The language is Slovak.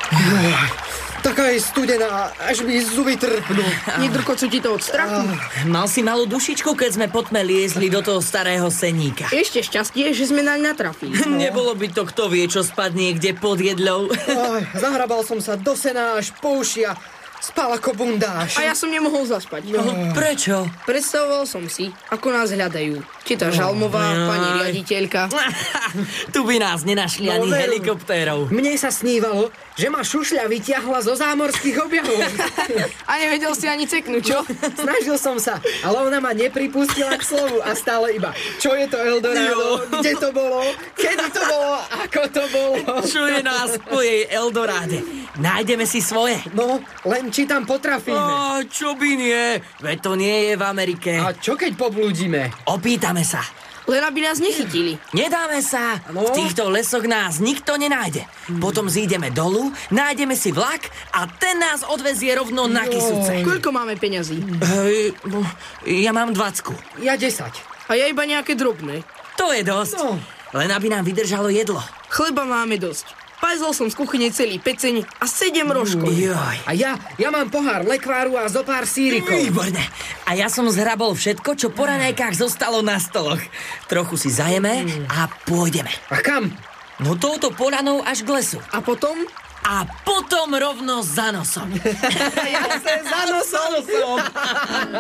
Taká je studená, až mi zuby trpnú. Nedrkocú ti to od strachu? Mal si malú dušičku, keď sme potme liezli do toho starého seníka. Ešte šťastie, že sme naň natrafili. Nebolo by to kto vie, čo spadne kde pod jedľou. Zahrabal som sa do sena až po uši a spal ako bundáš. A ja som nemohol zaspať. Prečo? Predstavoval som si, ako nás hľadajú. Či tá Žalmová, pani riaditeľka. Tu by nás nenašli ani veru. helikoptérov. Mne sa snívalo, že ma šušľa vyťahla zo zámorských objavov. A nevedel si ani ceknúť, čo? Snažil som sa, ale ona ma nepripustila k slovu a stále iba, čo je to Eldorado, kde to bolo, kedy to bolo, ako to bolo. Čuje nás po jej Eldoráde. Nájdeme si svoje. No, len či tam potrafíme. Čo by nie? Veď to nie je v Amerike. A čo keď poblúdime? Opýtame sa. Len aby nás nechytili. Nedáme sa. No. V týchto lesoch nás nikto nenájde. Potom zídeme dolu, nájdeme si vlak a ten nás odvezie rovno na Kysuce. Koľko máme peňazí? Ja mám 20. Ja 10. A ja iba nejaké drobné. To je dosť. No. Len aby nám vydržalo jedlo. Chleba máme dosť. Pajzol som z kuchyne celý peceň a 7 rožkov. Joj. A ja mám pohár lekváru a zo pár sírikov. Výborné. A ja som zhrabol všetko, čo po raňajkách zostalo na stoloch. Trochu si zajeme a pôjdeme. A kam? No touto poľanou až k lesu. A potom? A potom rovno za nosom. Jasne, za nosom.